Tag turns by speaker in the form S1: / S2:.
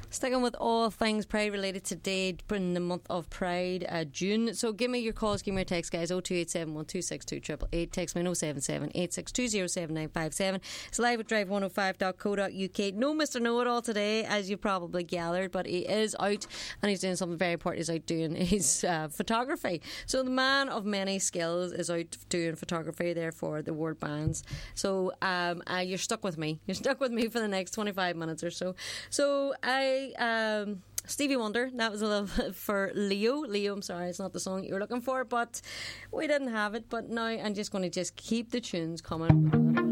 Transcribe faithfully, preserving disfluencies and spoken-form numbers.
S1: Sticking with all things Pride related today in the month of Pride, uh, June. So give me your calls, give me your text, guys. oh two eight seven, one two six two, eight eight eight. Text me on oh seven seven, eight six two oh, seven nine five seven. It's live at drive one oh five dot co dot uk. No Mister Know-It-All today, as you probably gathered, but he is out and he's doing something very important. He's out doing his uh, photography. So the man of many skills is out doing photography there for the World Bands. So um, uh, you're stuck with me. You're stuck with me for the next twenty-five minutes or so. So I Um, Stevie Wonder, that was a little for Leo. Leo, I'm sorry, it's not the song you were looking for, but we didn't have it. But now I'm just going to just keep the tunes coming.